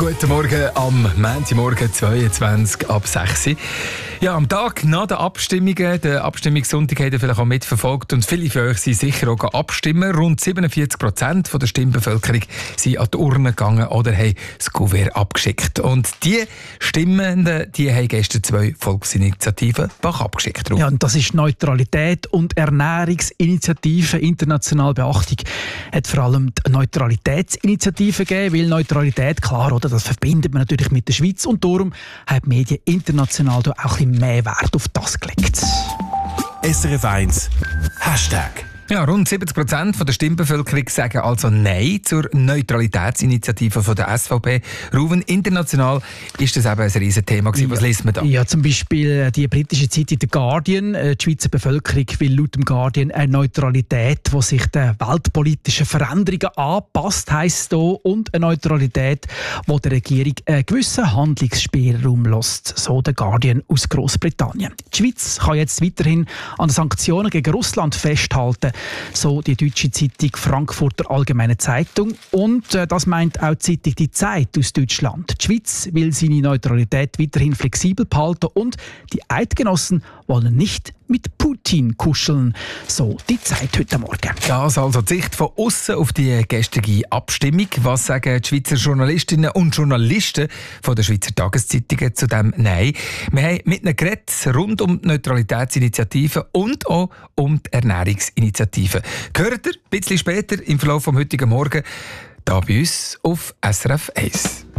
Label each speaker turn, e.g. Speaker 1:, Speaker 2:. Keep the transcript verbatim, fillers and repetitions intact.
Speaker 1: Guten Morgen am Montagmorgen, zweiundzwanzig ab sechs Uhr. Ja, am Tag nach den Abstimmungen, der Abstimmungssonntag, habt ihr vielleicht auch mitverfolgt und viele von euch sind sicher auch abstimmen. Rund siebenundvierzig Prozent der Stimmbevölkerung sind an die Urne gegangen oder haben das Kuvert abgeschickt. Und die Stimmenden, die haben gestern zwei Volksinitiativen Bach abgeschickt.
Speaker 2: Ja, und das ist Neutralität und Ernährungsinitiative. International Beachtung hat vor allem die Neutralitätsinitiative gegeben, weil Neutralität, klar, oder, das verbindet man natürlich mit der Schweiz und darum haben die Medien international da auch ein bisschen mehr Wert auf das gelegt.
Speaker 3: S R F eins Hashtag.
Speaker 1: Ja, rund siebzig Prozent der Stimmbevölkerung sagen also Nein zur Neutralitätsinitiative von der S V P. Ruven, international ist das eben ein Riesenthema gewesen. Was
Speaker 2: ja,
Speaker 1: liest man da?
Speaker 2: Ja, zum Beispiel die britische Zeitung The Guardian. Die Schweizer Bevölkerung will laut dem Guardian eine Neutralität, die sich den weltpolitischen Veränderungen anpasst, heisst hier, und eine Neutralität, die der Regierung einen gewissen Handlungsspielraum lässt, so der Guardian aus Großbritannien. Die Schweiz kann jetzt weiterhin an den Sanktionen gegen Russland festhalten, so die deutsche Zeitung Frankfurter Allgemeine Zeitung. Und äh, das meint auch die Zeitung Die Zeit aus Deutschland. Die Schweiz will seine Neutralität weiterhin flexibel behalten und die Eidgenossen wollen nicht mit Putin kuscheln. So die Zeit heute Morgen.
Speaker 1: Das also die Sicht von außen auf die gestrige Abstimmung. Was sagen die Schweizer Journalistinnen und Journalisten von der Schweizer Tageszeitungen zu dem Nein? Wir haben mit ihnen geredet rund um die Neutralitätsinitiative und auch um die Ernährungsinitiative. Hört ihr ein bisschen später im Verlauf des heutigen Morgen hier bei uns auf S R F eins.